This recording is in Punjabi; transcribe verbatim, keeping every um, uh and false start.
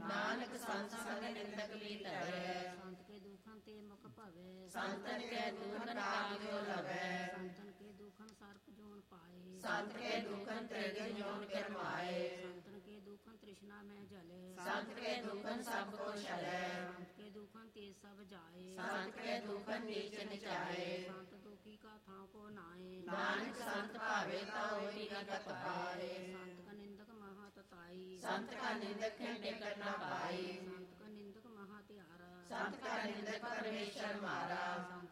ਨਾਨਕ ਸੰਤ ਸੰਗ ਨਿੰਦਕ ਵੀ ਧਰੈ। ਸੰਤ ਕੇ ਦੁਖਨ ਤੇ ਮੁਖ ਭਵੈ, ਸੰਤਨ ਕੇ ਦੁਖਨ ਕਾਮਿਓ ਲਵੈ। ਸੰਤਨ ਕੇ ਦੁਖਨ ਸਰਪ ਜੋਨ ਪਾਏ, ਸੰਤ ਕੇ ਦੁਖਨ ਤ੍ਰਿਗਨ ਜੋਨ ਕਰਮਾਏ। ਸੰਤਨ ਕੇ ਦੁਖਨ ਤ੍ਰਿਸ਼ਨਾ ਮੈਂ ਜਲੇ, ਸੰਤ ਕੇ ਦੁਖਨ ਸਭ ਕੋ ਛਲੈ। ਸੰਤ ਕੇ ਦੁਖਨ ਤੇ ਸਭ ਜਾਏ, ਸੰਤ ਕੇ ਦੁਖਨ ਨੀਚ ਨਿਚਾਏ। ਸੰਤ ਦੁਖੀ ਕਾ ਥਾਂ ਕੋ ਨਾਏ, ਨਾਨਕ ਸੰਤ ਭਾਵੇ ਤਾ ਹੋਈ ਨਾ ਕਤ ਪਾਏ। ਸੰਤ ਕਾ ਨਿੰਦਕ ਮਹਾ ਤਤਾਈ, ਸੰਤ ਕਾ ਨਿੰਦਕ ਨਿਕਟ ਨਾ ਪਾਈ। ਸੰਤ ਕਾ ਨਿੰਦਕ ਮਹਾ ਤਿਆਰਾ, ਸੰਤ ਕਾ ਨਿੰਦਕ ਪਰਮੇਸ਼ਰ ਮਾਰਾ।